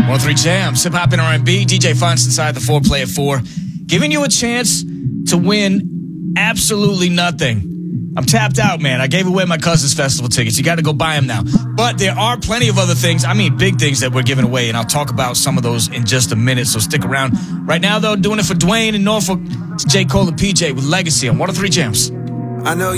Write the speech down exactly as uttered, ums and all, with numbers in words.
one oh three Jams, hip hop and R and B. D J Fonz inside the four play at four, giving you a chance to win absolutely nothing. I'm tapped out, man. I gave away my cousin's festival tickets. You got to go buy them now. But there are plenty of other things, I mean big things that we're giving away, and I'll talk about some of those in just a minute, so stick around. Right now, though, doing it for Dwayne in Norfolk, it's J. Cole and P J with Legacy on one oh three Jams. I know